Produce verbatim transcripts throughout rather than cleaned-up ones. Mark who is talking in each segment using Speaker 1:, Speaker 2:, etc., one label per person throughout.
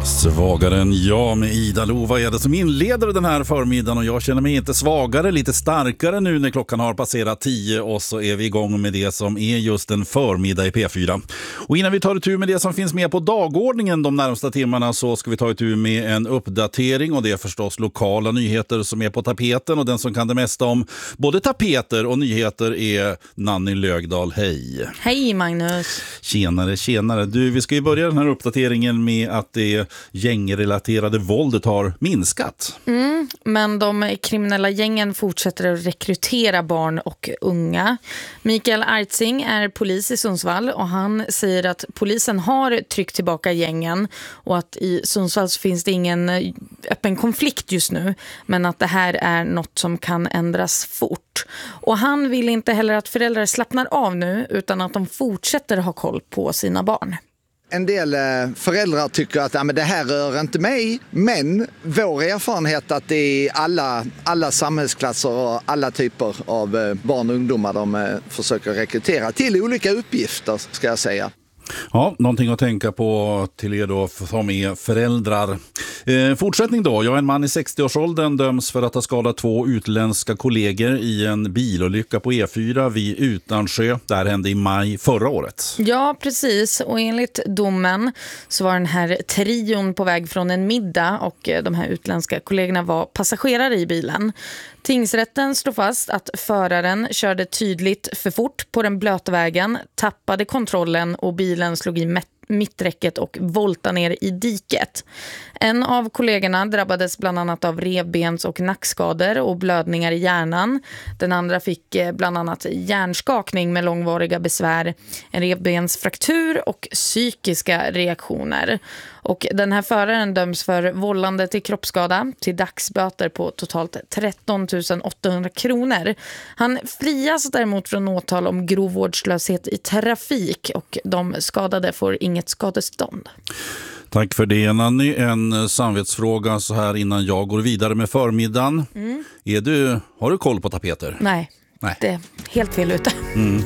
Speaker 1: Svagare än jag med Ida Lova är det som inleder den här förmiddagen, och jag känner mig inte svagare, lite starkare nu när klockan har passerat tio, och så är vi igång med det som är just en förmiddag i P fyra. Och innan vi tar itu med det som finns med på dagordningen de närmsta timmarna, så ska vi ta itu med en uppdatering, och det är förstås lokala nyheter som är på tapeten, och den som kan det mesta om både tapeter och nyheter är Nanny Lögdahl. Hej!
Speaker 2: Hej Magnus!
Speaker 1: Tjenare, tjenare. Du, vi ska ju börja den här uppdateringen med att det gängrelaterade våldet har minskat.
Speaker 2: Mm, men de kriminella gängen fortsätter att rekrytera barn och unga. Mikael Artsing är polis i Sundsvall, och han säger att polisen har tryckt tillbaka gängen, och att i Sundsvall finns det ingen öppen konflikt just nu, men att det här är något som kan ändras fort. Och han vill inte heller att föräldrar slappnar av nu, utan att de fortsätter ha koll på sina barn.
Speaker 3: En del föräldrar tycker att ja, men det här rör inte mig, men vår erfarenhet att det är alla, alla samhällsklasser och alla typer av barn och ungdomar de försöker rekrytera till olika uppgifter, ska jag säga.
Speaker 1: Ja, någonting att tänka på till er då som är föräldrar. Eh, fortsättning då. Ja, en man i sextio-årsåldern döms för att ha skadat två utländska kollegor i en bilolycka på E fyra vid Utansjö. Det här hände i maj förra året.
Speaker 2: Ja, precis. Och enligt domen så var den här trion på väg från en middag, och de här utländska kollegorna var passagerare i bilen. Tingsrätten slår fast att föraren körde tydligt för fort på den blöta vägen, tappade kontrollen och bilen slog i mitträcket och voltade ner i diket. En av kollegorna drabbades bland annat av revbens- och nackskador och blödningar i hjärnan. Den andra fick bland annat hjärnskakning med långvariga besvär, en revbensfraktur och psykiska reaktioner. Och den här föraren döms för vållande till kroppsskada till dagsböter på totalt tretton tusen åttahundra kronor. Han frias däremot från åtal om grov vårdslöshet i trafik, och de skadade får inget skadestånd.
Speaker 1: Tack för det, Nanny. En samvetsfråga så här innan jag går vidare med förmiddagen. Mm. Är du, har du koll på tapeter?
Speaker 2: Nej, Nej. Det är helt fel ute.
Speaker 1: Mm.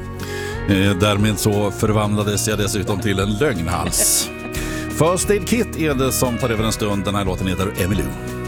Speaker 1: Eh, därmed så förvandlades jag dessutom till en lögnhals. First Aid Kit är det som tar över en stund. Den här låten heter Emmylou.